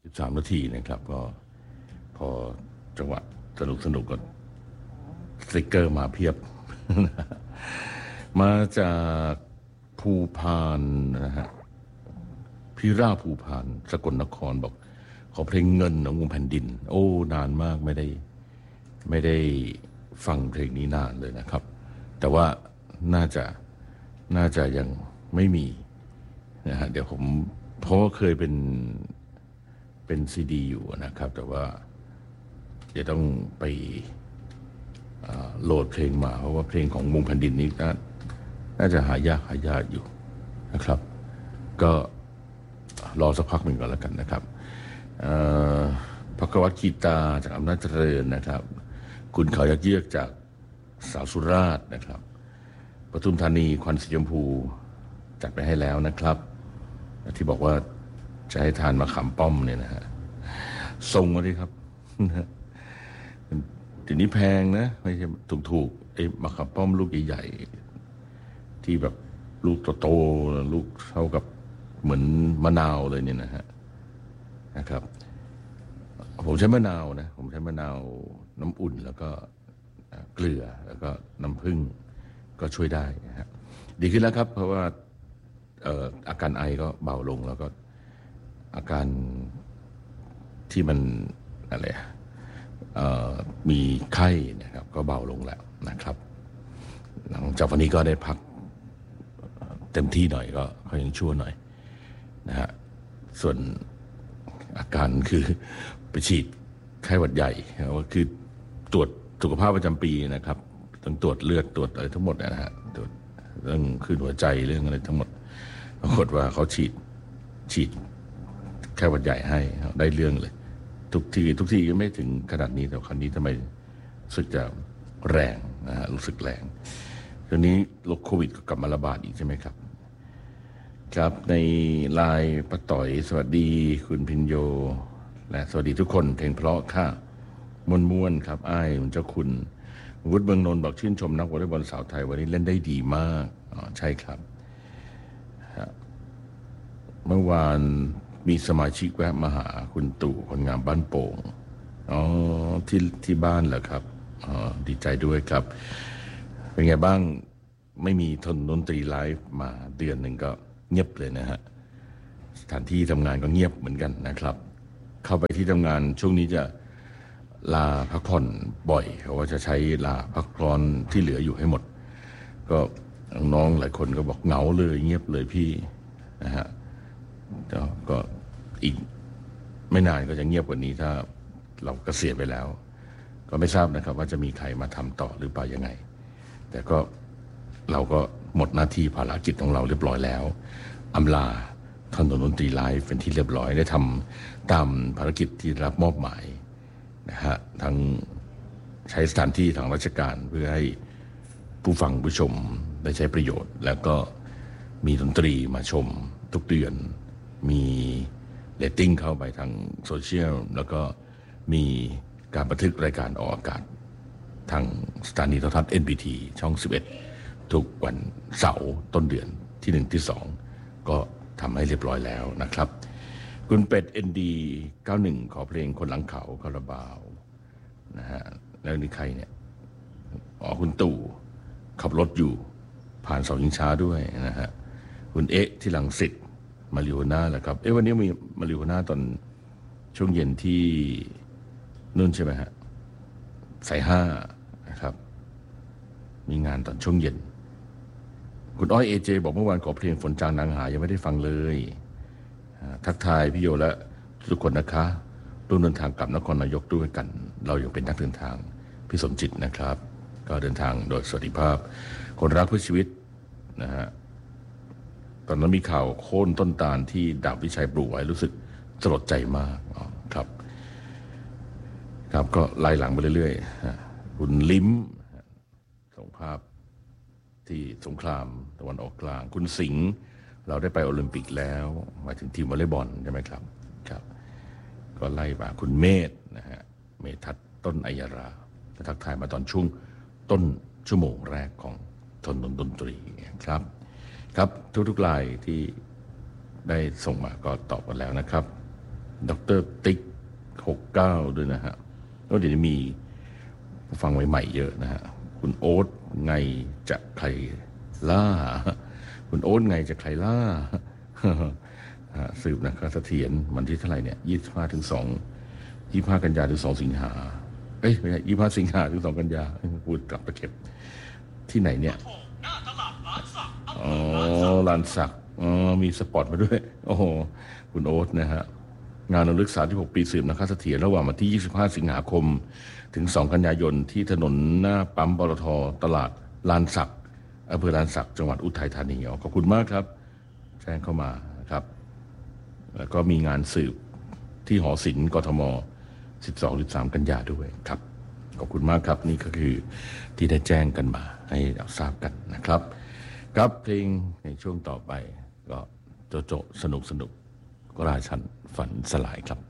13 นาทีนะครับก็พอจังหวะสนุกก็สติกเกอร์มาเพียบ มาจากภูพานนะฮะพี่ราภูพานสกลนครบอกขอเพลงเงินของวงแผ่นดินโอ้นานมากไม่ได้ฟังเพลงนี้นานเลยนะครับแต่ว่าน่าจะยังไม่มีนะฮะเดี๋ยวผมเพราะว่าเคยเป็นซีดีอยู่นะครับแต่ว่าเดี๋ยวต้องไปโหลดเพลงมาเพราะว่าเพลงของวงแผ่นดินนี้น่าจะหายากอยู่นะครับ ก็รอสักพักหนึ่งก่อนแล้วกันนะครับพระกวัตกีตาจากอำนาจเจริญนะครับคุณเขายักเยือกจากสาวสุราษฎร์นะครับปทุมธานีควันสีชมพูจัดไปให้แล้วนะครับที่บอกว่าจะให้ทานมะขามป้อมเนี่ยนะฮะส่งมาดิครับเดี๋ยวนี้แพงนะไม่ใช่ถูกไอ้มะขามป้อมลูกใหญ่ๆที่แบบลูกโตๆลูกเท่ากับเหมือนมะนาวเลยเนี่ยนะครับผมใช้มะนาวนะผมใช้มะนาวน้ำอุ่นแล้วก็เกลือแล้วก็น้ำผึ้งก็ช่วยได้นะฮะดีขึ้นแล้วครับเพราะว่าอาการไอก็เบาลงแล้วก็อาการที่มันอะไรมีไข้นะครับก็เบาลงแล้วนะครับหลังจากวันนี้ก็ได้พักเต็มที่หน่อยก็ยังชั่วหน่อยนะฮะส่วนอาการคือไปฉีดไข้หวัดใหญ่ก็คือตรวจสุขภาพประจำปีนะครับต้องตรวจเลือดตรวจอะไรทั้งหมดนะฮะตรวจเรื่องขึ้นหัวใจเรื่องอะไรทั้งหมดปรากฏว่าเขาฉีดไข้หวัดใหญ่ให้ได้เรื่องเลยทุกทีก็ไม่ถึงขนาดนี้แต่ครั้งนี้ทำไมรู้สึกจะแรงนะฮะรู้สึกแรงตอนนี้โรคโควิดก็กลับมาระบาดอีกใช่ไหมครับครับในไลน์ป้าต่อยสวัสดีคุณพินโยและสวัสดีทุกคนเพลงเพราะค่ะม้วนๆครับอ้ายเจ้าคุณวุฒิเมืองนนท์บอกชื่นชมนักวอลเลย์บอลสาวไทยวันนี้เล่นได้ดีมากใช่ครับเมื่อวานมีสมาชิกแวะมาหาคุณตู่คนงามบ้านโป่งที่บ้านเหรอครับดีใจด้วยครับเป็นไงบ้างไม่มีทนดนตรีไลฟ์มาเดือนหนึ่งก็เงียบเลยนะฮะสถานที่ทำงานก็เงียบเหมือนกันนะครับเข้าไปที่ทำงานช่วงนี้จะลาพักผ่อนบ่อยเพราะว่าจะใช้ลาพักร้อนที่เหลืออยู่ให้หมดก็น้องหลายคนก็บอกเหงาเลยเงียบเลยพี่นะฮะก็อีกไม่นานก็จะเงียบกว่านี้ถ้าเราเกษียณไปแล้วก็ไม่ทราบนะครับว่าจะมีใครมาทำต่อหรือเปล่ายังไงแต่ก็เราก็หมดหน้าที่ภารกิจของเราเรียบร้อยแล้วอำลาถนนดนตรีไลฟ์เป็นที่เรียบร้อยได้ทำตามภารกิจที่รับมอบหมายนะฮะทั้งใช้สถานที่ทางราชการเพื่อให้ผู้ฟังผู้ชมได้ใช้ประโยชน์แล้วก็มีดนตรีมาชมทุกเดือนมีเรตติ้งเข้าไปทางโซเชียลแล้วก็มีการบันทึกรายการออกอากาศทางสถานีโทรทัศน์ NBT ช่อง 11 ทุกวันเสาร์ต้นเดือนที่1ที่2ก็ทำให้เรียบร้อยแล้วนะครับคุณเป็ด ND 91ขอเพลงคนหลังเขาคาราบาวนะฮะแล้วนี่ใครเนี่ยคุณตู่ขับรถอยู่ผ่านเสาชิงช้าด้วยนะฮะคุณที่หลังสิทธิ์มาริโอน่าแหละครับวันนี้มีมาริโอน่าตอนช่วงเย็นที่นู่นใช่ไหมฮะสาย5นะครับมีงานตอนช่วงเย็นคุณอ้อยAJบอกเมื่อวานขอเพลงฝนจางนางหายังไม่ได้ฟังเลยทักทายพี่โยและทุกคนนะคะร่วมเดินทางกลับนครนายกด้วยกันเรายังเป็นนักเดินทางพี่สมจิตนะครับก็เดินทางโดยสวัสดิภาพคนรักเพื่อชีวิตนะฮะตอนนั้นมีข่าวโค่นต้นตาลที่ดาบวิชัยปลูกไว้รู้สึกสลดใจมากครับก็ไล่หลังไปเรื่อยๆคุณลิ้มส่งภาพที่สงครามตะวันออกกลางคุณสิงห์เราได้ไปโอลิมปิกแล้วหมายถึงทีมวอลเลย์บอลใช่ไหมครับก็ไล่มาคุณเมธนะฮะเมธัศน์ต้นอัยยาราทักทายมาตอนช่วงต้นชั่วโมงแรกของถนนดนตรีครับทุกๆรายที่ได้ส่งมาก็ตอบกันแล้วนะครับดรติ๊ก69ด้วยนะฮะแล้วเดี๋ยวนี้มีฟังใหม่ๆเยอะนะฮะคุณโอ๊ตไงจะใครล่าคุณโอ๊ตไงจะใครล่าสืบนะครับเสถียรวันที่เท่าไหร่เนี่ย25 ถึง 25 กันยาถึง 2 สิงหาไม่ใช่25 สิงหาถึง 2 กันยาพูดกลับไปเก็บที่ไหนเนี่ยอ๋อลานสักมีสปอตมาด้วยโอ้โหคุณโอ๊ตนะฮะงานรำลึก36 ปีสืบนะครับเสถียรระหว่างวันที่ 25 สิงหาคมถึง 2 กันยายนที่ถนนหน้าปั๊มปตท.ตลาดลานสักอำเภอลานสักจังหวัดอุทัยธานีขอบคุณมากครับแจ้งเข้ามาครับแล้วก็มีงานสืบที่หอศิลป์กทม 12-13 กันยาด้วยครับขอบคุณมากครับนี่ก็คือที่ได้แจ้งกันมาให้เราทราบกันนะครับครับเพลงในช่วงต่อไปก็โจโจสนุกก็ราชันฝันสลายครับ